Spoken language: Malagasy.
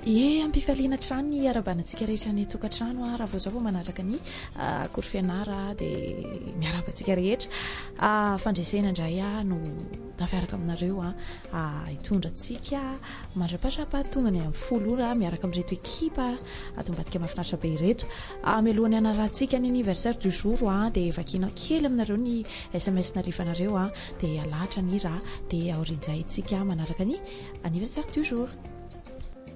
Ampifaliana trano ny arabanantsika rehetra ny tokantrano raha vao zao manaraka ny akory fianara dia miarabantsika rehetra fandresena indray no tafiaraka aminareo hitondra antsika mandrapatrapa-tonga ny amin'ny folo ora miaraka amin'ireto ekipa atombadika mahafinaritra be ireto mialohan'ny anarantsika ny anniversaire du jour dia vakina kely aminareo ny SMS narifanareo dia alahatra ny raha dia aorinjay tsika manaraka ny anniversaire du jour.